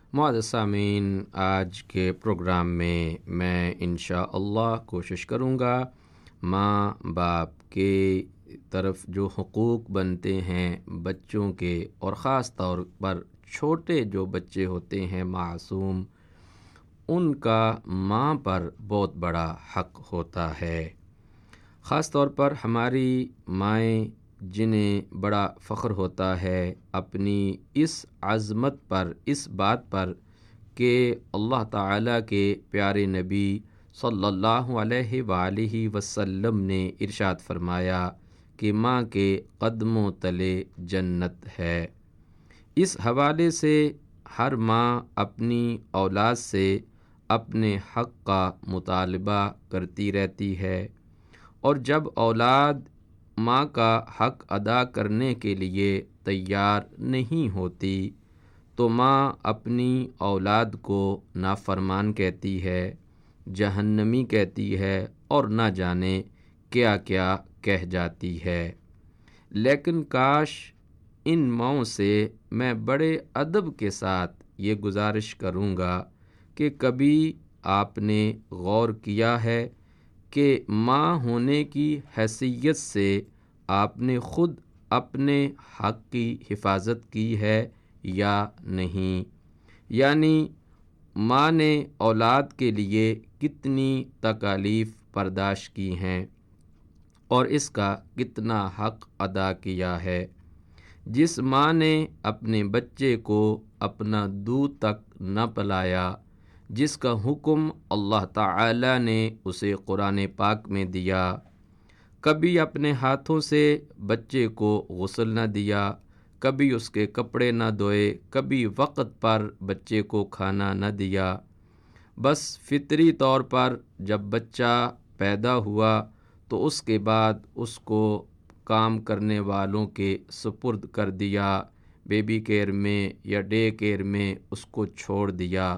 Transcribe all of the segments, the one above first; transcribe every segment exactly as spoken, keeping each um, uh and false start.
معزز سامعین، آج کے پروگرام میں میں انشاءاللہ کوشش کروں گا ماں باپ کے طرف جو حقوق بنتے ہیں بچوں کے، اور خاص طور پر چھوٹے جو بچے ہوتے ہیں معصوم، ان کا ماں پر بہت بڑا حق ہوتا ہے۔ خاص طور پر ہماری مائیں، جنہیں بڑا فخر ہوتا ہے اپنی اس عظمت پر، اس بات پر کہ اللہ تعالیٰ کے پیارے نبی صلی اللہ علیہ وآلہ وسلم نے ارشاد فرمایا کہ ماں کے قدموں تلے جنت ہے۔ اس حوالے سے ہر ماں اپنی اولاد سے اپنے حق کا مطالبہ کرتی رہتی ہے، اور جب اولاد ماں کا حق ادا کرنے کے لیے تیار نہیں ہوتی تو ماں اپنی اولاد کو نافرمان کہتی ہے، جہنمی کہتی ہے، اور نہ جانے کیا کیا کہہ جاتی ہے۔ لیکن کاش ان ماؤں سے میں بڑے ادب کے ساتھ یہ گزارش کروں گا کہ کبھی آپ نے غور کیا ہے کہ ماں ہونے کی حیثیت سے آپ نے خود اپنے حق کی حفاظت کی ہے یا نہیں؟ یعنی ماں نے اولاد کے لیے کتنی تکالیف برداشت کی ہیں اور اس کا کتنا حق ادا کیا ہے۔ جس ماں نے اپنے بچے کو اپنا دودھ تک نہ پلایا، جس کا حکم اللہ تعالی نے اسے قرآن پاک میں دیا، کبھی اپنے ہاتھوں سے بچے کو غسل نہ دیا، کبھی اس کے کپڑے نہ دھوئے، کبھی وقت پر بچے کو کھانا نہ دیا، بس فطری طور پر جب بچہ پیدا ہوا تو اس کے بعد اس کو کام کرنے والوں کے سپرد کر دیا، بیبی کیئر میں یا ڈے کیئر میں اس کو چھوڑ دیا۔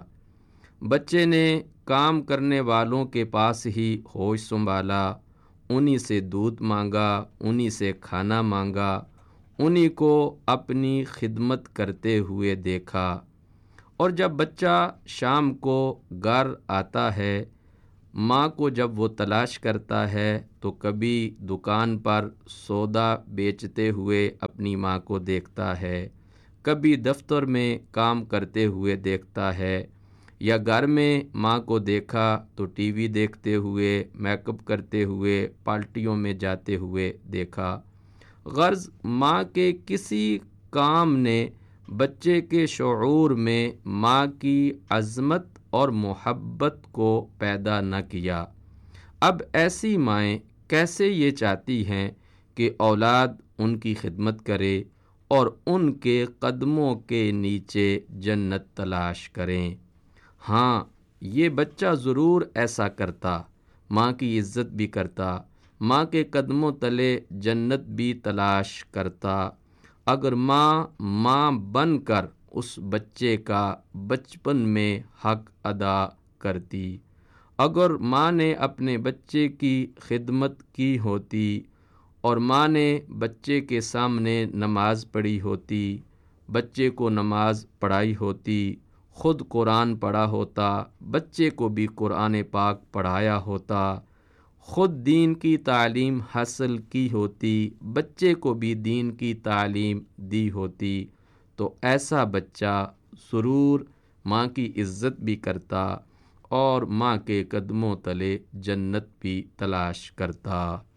بچے نے کام کرنے والوں کے پاس ہی ہوش سنبھالا، انہی سے دودھ مانگا، انہی سے کھانا مانگا، انہی کو اپنی خدمت کرتے ہوئے دیکھا۔ اور جب بچہ شام کو گھر آتا ہے، ماں کو جب وہ تلاش کرتا ہے تو کبھی دکان پر سودا بیچتے ہوئے اپنی ماں کو دیکھتا ہے، کبھی دفتر میں کام کرتے ہوئے دیکھتا ہے، یا گھر میں ماں کو دیکھا تو ٹی وی دیکھتے ہوئے، میک اپ کرتے ہوئے، پارٹیوں میں جاتے ہوئے دیکھا۔ غرض ماں کے کسی کام نے بچے کے شعور میں ماں کی عظمت اور محبت کو پیدا نہ کیا۔ اب ایسی مائیں کیسے یہ چاہتی ہیں کہ اولاد ان کی خدمت کرے اور ان کے قدموں کے نیچے جنت تلاش کریں؟ ہاں، یہ بچہ ضرور ایسا کرتا، ماں کی عزت بھی کرتا، ماں کے قدموں تلے جنت بھی تلاش کرتا، اگر ماں ماں بن کر اس بچے کا بچپن میں حق ادا کرتی، اگر ماں نے اپنے بچے کی خدمت کی ہوتی، اور ماں نے بچے کے سامنے نماز پڑھی ہوتی، بچے کو نماز پڑھائی ہوتی، خود قرآن پڑھا ہوتا، بچے کو بھی قرآن پاک پڑھایا ہوتا، خود دین کی تعلیم حاصل کی ہوتی، بچے کو بھی دین کی تعلیم دی ہوتی، تو ایسا بچہ ضرور ماں کی عزت بھی کرتا اور ماں کے قدموں تلے جنت بھی تلاش کرتا۔